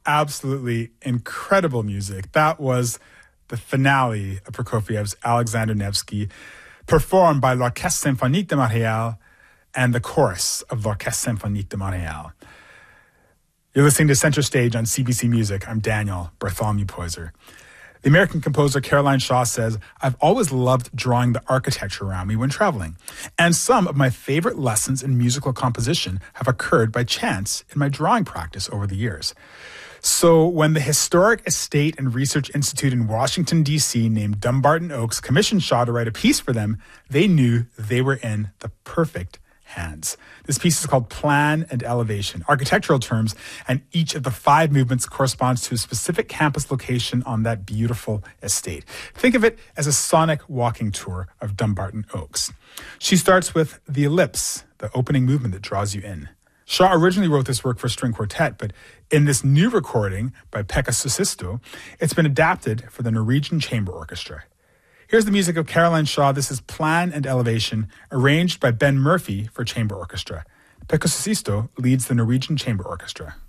absolutely incredible music. That was the finale of Prokofiev's Alexander Nevsky, performed by l'Orchestre Symphonique de Montréal and the chorus of l'Orchestre Symphonique de Montréal. You're listening to Center Stage on CBC Music. I'm Daniel Bartholomew Poyser. The American composer Caroline Shaw says, "I've always loved drawing the architecture around me when traveling, and some of my favorite lessons in musical composition have occurred by chance in my drawing practice over the years." So when the Historic Estate and Research Institute in Washington, D.C. named Dumbarton Oaks commissioned Shaw to write a piece for them, they knew they were in the perfect hands. This piece is called Plan and Elevation, architectural terms, and each of the 5 movements corresponds to a specific campus location on that beautiful estate. Think of it as a sonic walking tour of Dumbarton Oaks. She starts with the ellipse, the opening movement that draws you in. Shaw originally wrote this work for string quartet, but in this new recording by Pekka Sosisto, it's been adapted for the Norwegian Chamber Orchestra. Here's the music of Caroline Shaw. This is Plan and Elevation, arranged by Ben Murphy for chamber orchestra. Pekka Sosisto leads the Norwegian Chamber Orchestra.